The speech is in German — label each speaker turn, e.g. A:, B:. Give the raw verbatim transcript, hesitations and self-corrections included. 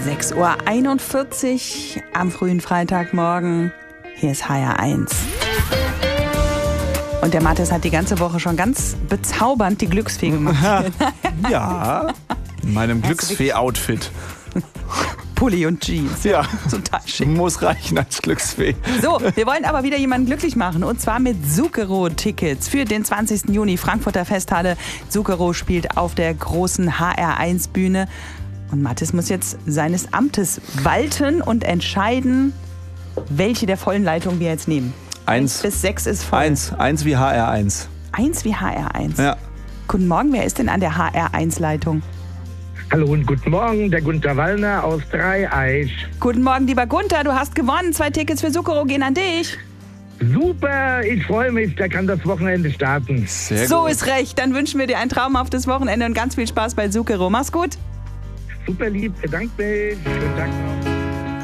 A: sechs Uhr einundvierzig am frühen Freitagmorgen. Hier ist H R eins. Und der Mathis hat die ganze Woche schon ganz bezaubernd die Glücksfee gemacht.
B: Ja, in meinem Glücksfee-Outfit.
A: Pulli und Jeans.
B: Ja,
A: total schick.
B: Muss reichen als Glücksfee.
A: So, wir wollen aber wieder jemanden glücklich machen. Und zwar mit Zucchero-Tickets für den zwanzigsten Juni. Frankfurter Festhalle. Zucchero spielt auf der großen H R eins Bühne. Und Mathis muss jetzt seines Amtes walten und entscheiden, welche der vollen Leitungen wir jetzt nehmen.
B: Eins.
A: Eins bis sechs ist voll.
B: Eins, eins wie H R eins.
A: Eins wie H R eins?
B: Ja.
A: Guten Morgen, wer ist denn an der H R eins Leitung?
C: Hallo und guten Morgen, der Gunther Wallner aus Dreieich.
A: Guten Morgen, lieber Gunther, du hast gewonnen. Zwei Tickets für Zucchero gehen an dich.
C: Super, ich freue mich, da kann das Wochenende starten.
B: Sehr
A: so
B: gut.
A: ist recht, dann wünschen wir dir ein traumhaftes Wochenende und ganz viel Spaß bei Zucchero. Mach's gut.
C: Super lieb, bedankt mich. Schönen Tag noch.